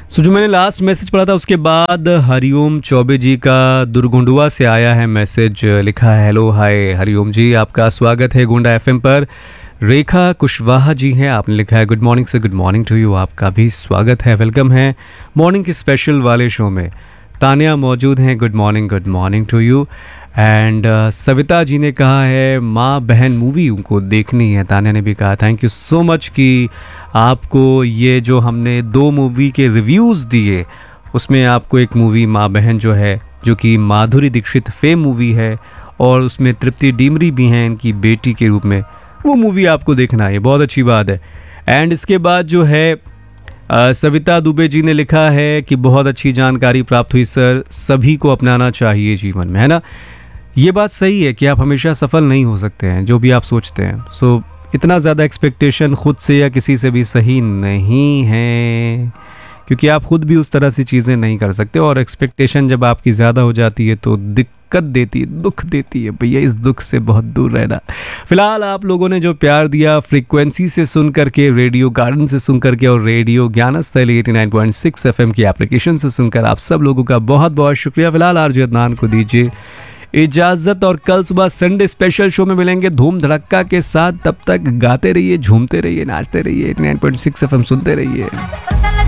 जो मैंने last message पढ़ा था उसके बाद हरिओम चौबे जी का दुर्गुंडुआ से आया है मैसेज। लिखा है हेलो हाय हरिओम जी, आपका स्वागत है गोंडा एफएम पर। रेखा कुशवाहा जी हैं, आपने लिखा है गुड मॉर्निंग से गुड मॉर्निंग टू यू, आपका भी स्वागत है, वेलकम है मॉर्निंग के स्पेशल वाले शो में। तानिया मौजूद हैं, good morning to you. And Savita ji ने कहा है माँ बहन मूवी उनको देखनी है। तानिया ने भी कहा थैंक यू सो मच कि आपको ये जो हमने 2 मूवी के रिव्यूज़ दिए उसमें आपको एक मूवी माँ बहन जो है, जो कि माधुरी दीक्षित फेम मूवी है और उसमें तृप्ति डिमरी भी हैं इनकी बेटी के रूप में, वो मूवी आपको देखना है, बहुत अच्छी बात है। एंड इसके बाद जो है सविता दुबे जी ने लिखा है कि बहुत अच्छी जानकारी प्राप्त हुई सर, सभी को अपनाना चाहिए जीवन में, है ना। ये बात सही है कि आप हमेशा सफल नहीं हो सकते हैं जो भी आप सोचते हैं। इतना ज़्यादा एक्सपेक्टेशन खुद से या किसी से भी सही नहीं है, क्योंकि आप खुद भी उस तरह से चीज़ें नहीं कर सकते और एक्सपेक्टेशन जब आपकी ज़्यादा हो जाती है तो दिक्कत देती है, दुख देती है। भैया इस दुख से बहुत दूर रहना। फिलहाल आप लोगों ने जो प्यार दिया फ्रीक्वेंसी से सुन करके, रेडियो गार्डन से सुन करके और रेडियो ज्ञानस्थली 89.6 एफएम की एप्लीकेशन से सुनकर, आप सब लोगों का बहुत बहुत शुक्रिया। फिलहाल आरजे अदनान को दीजिए इजाजत और कल सुबह संडे स्पेशल शो में मिलेंगे धूम धड़क्का के साथ। तब तक गाते रहिए, झूमते रहिए, नाचते रहिए, 89.6 एफएम सुनते रहिए।